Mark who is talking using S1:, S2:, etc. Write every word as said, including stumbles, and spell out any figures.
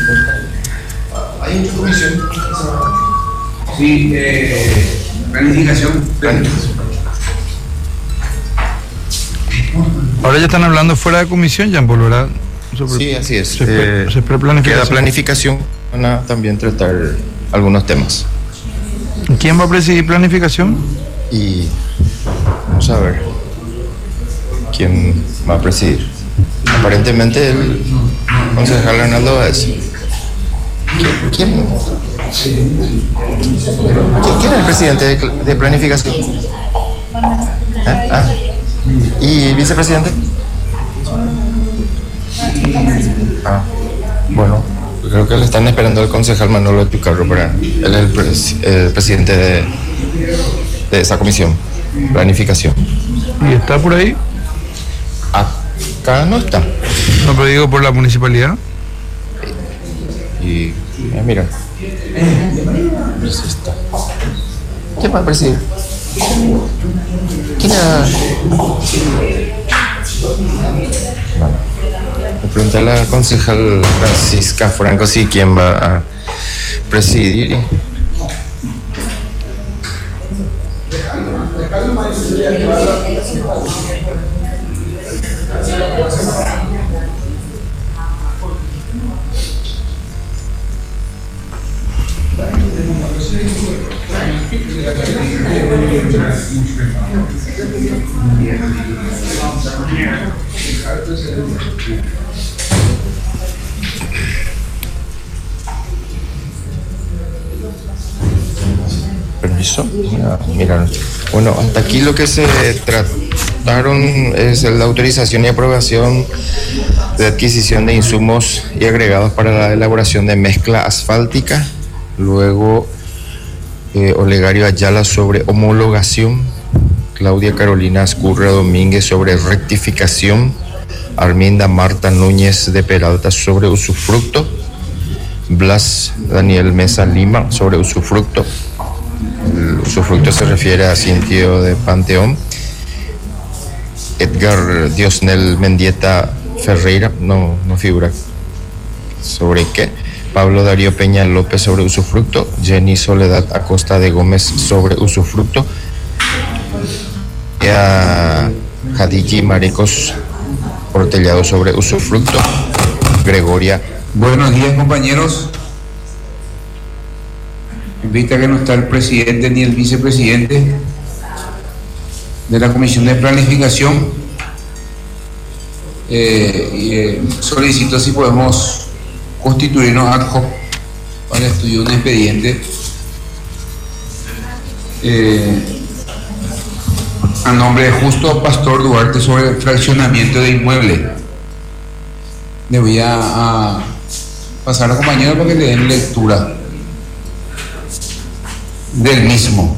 S1: Hay mucha comisión.
S2: Sí, eh, planificación. planificación.
S3: Ahora ya están hablando fuera de comisión, Jean-Paul, ¿verdad? Sobre,
S1: Sí, así es.
S3: Se,
S1: Eh,
S3: se preplanificación.
S1: queda planificación. Van a también tratar algunos temas.
S3: ¿Quién va a presidir planificación?
S1: Y vamos a ver quién va a presidir. Aparentemente el concejal Arnaldo Báez. ¿Quién, quién, quién es el presidente de, de planificación? ¿Eh? ¿Ah? ¿Y vicepresidente? Ah, bueno, creo que le están esperando al concejal Manolo Tucarro para... Él es el, pres, el presidente de, de esa comisión, planificación.
S3: ¿Y está por ahí?
S1: Acá no está.
S3: No, pero digo por la municipalidad.
S1: Y eh, mira, está. ¿Quién va a presidir? ¿Quién ha... Bueno, me pregunté a la concejal Francisca Franco si quién va a presidir. Permiso. Mira, bueno, hasta aquí lo que se trataron es la autorización y aprobación de adquisición de insumos y agregados para la elaboración de mezcla asfáltica. Luego, eh, Olegario Ayala sobre homologación, Claudia Carolina Ascurra Domínguez sobre rectificación, Arminda Marta Núñez de Peralta sobre usufructo, Blas Daniel Mesa Lima sobre usufructo. El usufructo se refiere a Cintia de Panteón. Edgar Diosnel Mendieta Ferreira, no, no figura sobre qué. Pablo Darío Peña López sobre usufructo. Jenny Soledad Acosta de Gómez sobre usufructo. A Jadiki Marecos Portellado sobre usufructo. Gregoria.
S2: Buenos días, compañeros. En vista que no está el presidente ni el vicepresidente de la Comisión de Planificación, eh, y, eh, solicito si podemos constituirnos ad hoc para el estudio de un expediente eh, a nombre de Justo Pastor Duarte sobre el fraccionamiento de inmueble. Le voy a, a pasar a los compañeros para que le den lectura del mismo.